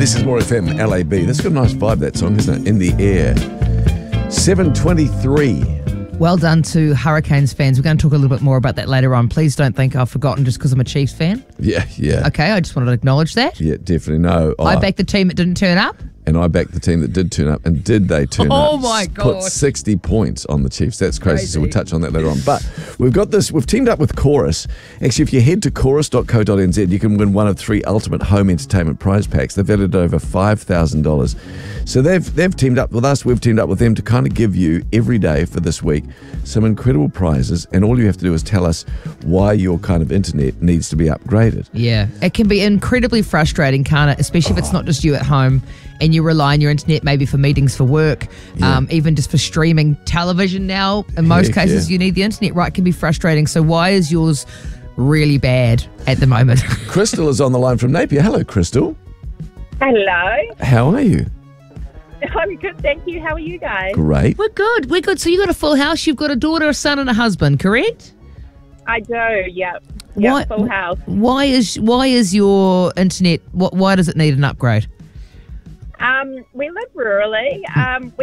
This is More FM, LAB. That's got a nice vibe, that song, isn't it? In the Air. 7:23. Well done to Hurricanes fans. We're going to talk a little bit more about that later on. Please don't think I've forgotten just because I'm a Chiefs fan. Yeah. Okay, I just wanted to acknowledge that. Yeah, definitely. No. I backed the team that didn't turn up. And I backed the team that did turn up. And did they turn up? Oh, my God. Put 60 points on the Chiefs. That's crazy. So we'll touch on that later on. But we've teamed up with Chorus. Actually, if you head to chorus.co.nz, you can win one of 3 ultimate home entertainment prize packs. They're valued at over $5,000. So they've teamed up with us. We've teamed up with them to kind of give you every day for this week some incredible prizes. And all you have to do is tell us why your kind of internet needs to be upgraded. Yeah, it can be incredibly frustrating, can't it? Especially if it's not just you at home and you rely on your internet maybe for meetings for work, even just for streaming television now. In most cases, you need the internet, right? It can be frustrating. So why is yours really bad at the moment? Crystal is on the line from Napier. Hello, Crystal. Hello. How are you? I'm good, thank you. How are you guys? Great. We're good. So you got a full house. You've got a daughter, a son and a husband, correct? I do, yep. Why- Full house. Why is your internet, why does it need an upgrade? We live rurally.